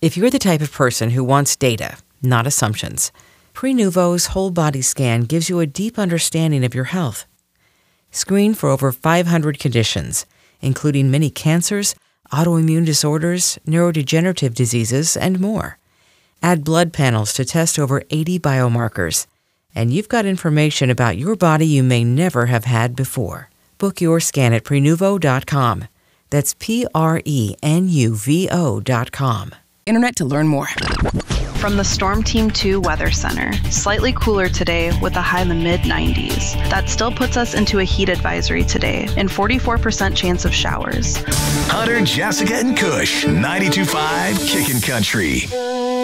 If you're the type of person who wants data, not assumptions, Prenuvo's whole body scan gives you a deep understanding of your health. Screen for over 500 conditions, including many cancers, autoimmune disorders, neurodegenerative diseases, and more. Add blood panels to test over 80 biomarkers, and you've got information about your body you may never have had before. Book your scan at Prenuvo.com. That's Prenuvo.com. Internet to learn more. From the Storm Team 2 Weather Center, slightly cooler today with a high in the mid-90s. That still puts us into a heat advisory today and 44% chance of showers. Hunter, Jessica, and Kush, 92.5 Kickin' Country.